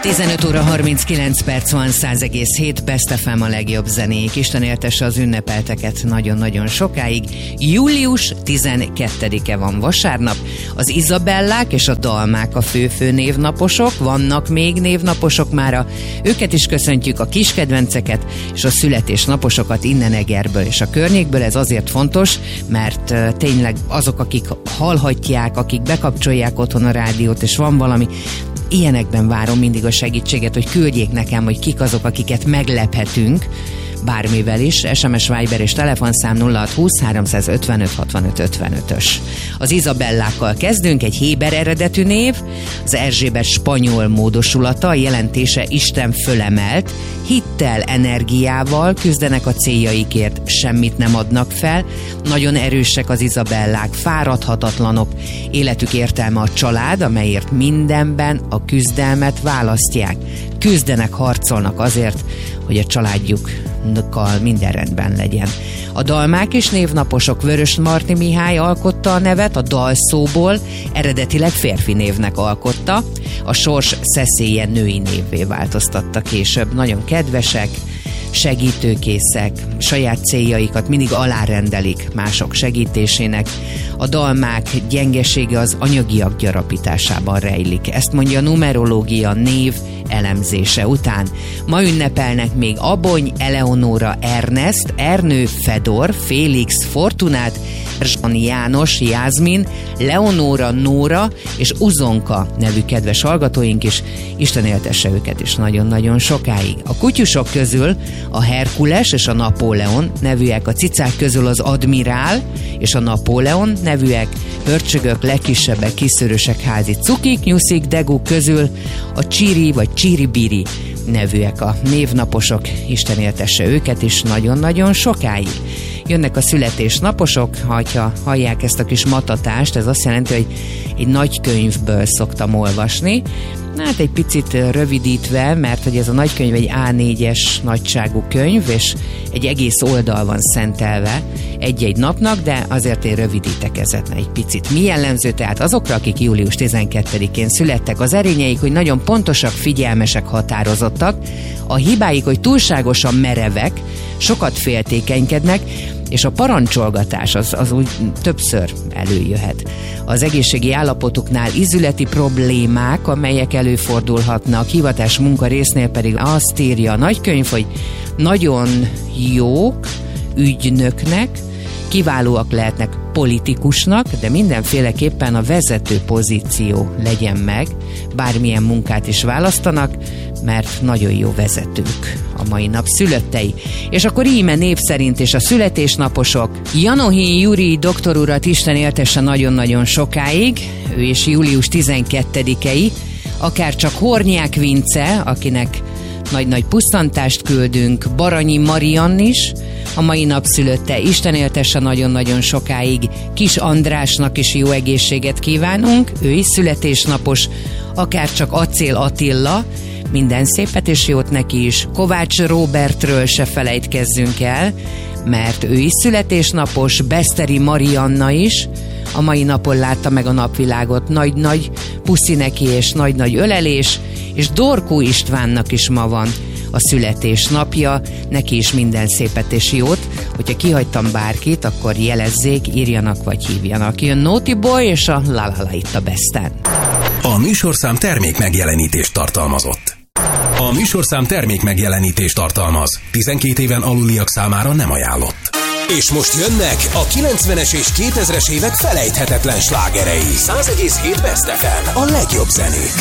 15 óra 39 perc van, 100,7 Best FM a legjobb zenék. Isten éltesse az ünnepelteket nagyon-nagyon sokáig. Július 12-e van vasárnap. Az Izabellák és a Dalmák a fő névnaposok. Vannak még névnaposok mára. Őket is köszöntjük, a kiskedvenceket és a születésnaposokat innen Egerből és a környékből. Ez azért fontos, mert tényleg azok, akik hallhatják, akik bekapcsolják otthon a rádiót, és van valami, ilyenekben várom mindig a segítséget, hogy küldjék nekem, hogy kik azok, akiket meglephetünk, bármivel is. SMS, Viber és telefonszám 0620 355 65 55-ös. Az Izabellákkal kezdünk, egy héber eredetű név, az Erzsébet spanyol módosulata, a jelentése Isten fölemelt, hittel, energiával küzdenek a céljaikért, semmit nem adnak fel, nagyon erősek az Izabellák, fáradhatatlanok, életük értelme a család, amelyért mindenben a küzdelmet választják. Küzdenek, harcolnak azért, hogy a családjukkal minden rendben legyen. A Dalmák is névnaposok. Vörösmarty Mihály alkotta a nevet, a dal szóból eredetileg férfi névnek alkotta, a sors szeszélye női névvé változtatta később. Nagyon kedvesek, segítőkészek, saját céljaikat mindig alárendelik mások segítésének. A Dalmák gyengesége az anyagiak gyarapításában rejlik. Ezt mondja a numerológia név elemzése után. Ma ünnepelnek még Abony, Eleonóra, Ernest, Ernő, Fedor, Félix, Fortunát, Zsan, János, Jászmin, Leonóra, Nóra és Uzonka nevű kedves hallgatóink is. Isten éltesse őket is nagyon-nagyon sokáig. A kutyusok közül a Herkules és a Napóleon nevűek, a cicák közül az Admirál és a Napóleon nevűek, hörcsögök, legkisebbek, kiszörösek, házi cukik, nyuszik, deguk közül a Csiri vagy Csiribiri nevűek a névnaposok. Isten éltesse őket is nagyon-nagyon sokáig. Jönnek a születésnaposok, ha hallják ezt a kis matatást, ez azt jelenti, hogy egy nagy könyvből szoktam olvasni. Hát egy picit rövidítve, mert hogy ez a nagykönyv egy A4-es nagyságú könyv, és egy egész oldal van szentelve egy-egy napnak, de azért én rövidítek ezen egy picit. Mi jellemző tehát azokra, akik július 12-én születtek? Az erényeik, hogy nagyon pontosak, figyelmesek, határozottak, a hibáik, hogy túlságosan merevek, sokat féltékenykednek, és a parancsolgatás az úgy többször előjöhet. Az egészségi állapotuknál ízületi problémák, amelyek előfordulhatnak, hivatás munka résznél pedig azt írja a nagykönyv, hogy nagyon jók ügynöknek, kiválóak lehetnek politikusnak, de mindenféleképpen a vezető pozíció legyen meg, bármilyen munkát is választanak, mert nagyon jó vezetők a mai nap szülöttei. És akkor íme név szerint és a születésnaposok. Janohi Juri doktor urat Isten éltesse nagyon-nagyon sokáig, ő is július 12-ei, akár csak Hornyák Vince, akinek nagy-nagy pusztantást küldünk, Baranyi Mariann is, a mai napszülötte, Isten éltesse nagyon-nagyon sokáig, Kis Andrásnak is jó egészséget kívánunk, ő is születésnapos, akár csak Acél Attila, minden szépet és jót neki is. Kovács Róbertről se felejtkezzünk el, mert ő is születésnapos, Beszteri Marianna is, a mai napon látta meg a napvilágot, nagy-nagy puszi neki és nagy-nagy ölelés, és Dorkó Istvánnak is ma van a születésnapja, neki is minden szépet és jót. Hogyha kihagytam bárkit, akkor jelezzék, írjanak vagy hívjanak. Jön Naughty Boy és a La La La itt a Besten. A műsorszám termék megjelenítést tartalmazott. A műsorszám termék megjelenítést tartalmaz. 12 éven aluliak számára nem ajánlott. És most jönnek a 90-es és 2000-es évek felejthetetlen slágerei. 100,7 Best FM, a legjobb zenék.